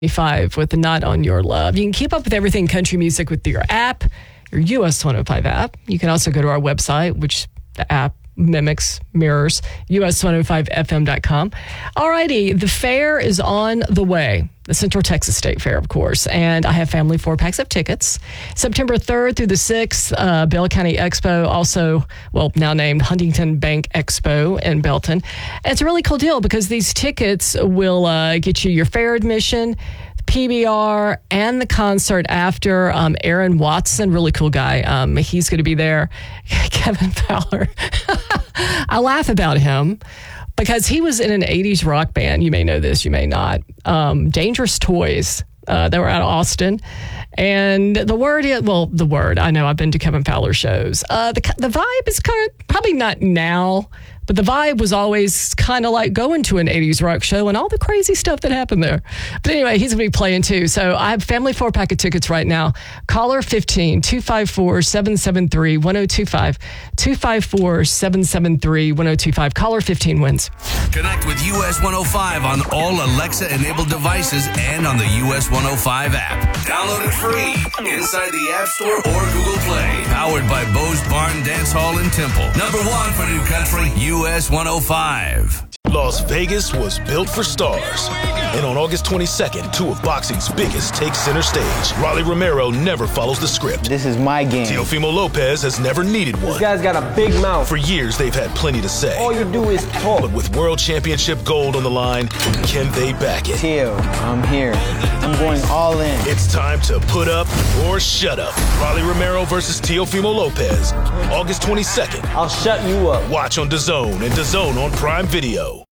5 with the Not On Your Love. You can keep up with everything country music with your app, your US 105 app. You can also go to our website, which the app mirrors, us105fm.com. Alrighty, the fair is on the way. The Central Texas State Fair, of course. And I have family 4-packs of tickets. September 3rd through the 6th, Bell County Expo, also, now named Huntington Bank Expo in Belton. And it's a really cool deal because these tickets will get you your fair admission, PBR, and the concert after. Aaron Watson, really cool guy. He's going to be there. Kevin Fowler. I laugh about him because he was in an 80s rock band. You may know this, you may not. Dangerous Toys. They were out of Austin. And the word, I know I've been to Kevin Fowler shows. The vibe is kind of, probably not now, but the vibe was always kind of like going to an 80s rock show and all the crazy stuff that happened there. But anyway, he's going to be playing too. So I have family 4-pack of tickets right now. Caller 15-254-773-1025. 254-773-1025. Caller 15 wins. Connect with US 105 on all Alexa-enabled devices and on the US 105 app. Download it free inside the App Store or Google Play. Powered by Bo's Barn Dance Hall in Temple. Number 1 for New Country, US 105. Las Vegas was built for stars. And on August 22nd, 2 of boxing's biggest take center stage. Rolly Romero never follows the script. This is my game. Teofimo Lopez has never needed one. This guy's got a big mouth. For years, they've had plenty to say. All you do is talk. But with World Championship gold on the line, can they back it? Teo, I'm here. I'm going all in. It's time to put up or shut up. Rolly Romero versus Teofimo Lopez. August 22nd. I'll shut you up. Watch on DAZN and DAZN on Prime Video.